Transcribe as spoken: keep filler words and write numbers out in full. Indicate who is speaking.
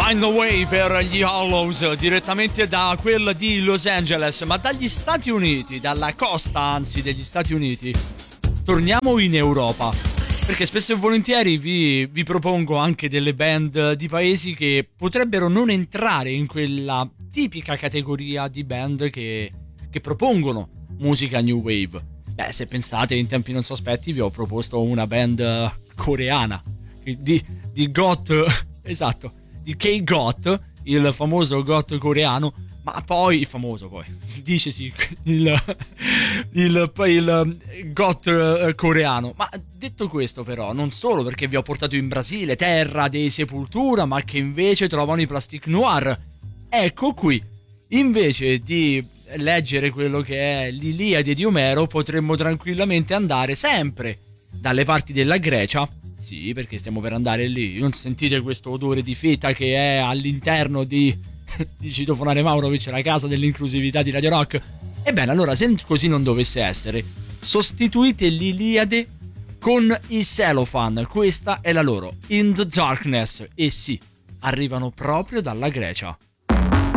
Speaker 1: Find a Way per gli Hollows, direttamente da quella di Los Angeles, ma dagli Stati Uniti, dalla costa anzi degli Stati Uniti, torniamo in Europa, perché spesso e volentieri vi, vi propongo anche delle band di paesi che potrebbero non entrare in quella tipica categoria di band che, che propongono musica new wave. Beh, se pensate, in tempi non sospetti vi ho proposto una band coreana di, di goth, esatto, di K-goth, il famoso goth coreano, ma poi il famoso poi dicesi il, il, il goth coreano. Ma detto questo, però, non solo perché vi ho portato in Brasile, terra dei Sepultura, ma che invece trovano i Plastic Noir. Ecco qui, invece di leggere quello che è l'Iliade di Omero, potremmo tranquillamente andare sempre dalle parti della Grecia. Sì, perché stiamo per andare lì. Non sentite questo odore di feta che è all'interno di, di Citofonare Maurovic, la casa dell'inclusività di Radio Rock? Ebbene, allora, se così non dovesse essere, sostituite l'Iliade con i Cellophane. Questa è la loro In the Darkness. E sì, arrivano proprio dalla Grecia.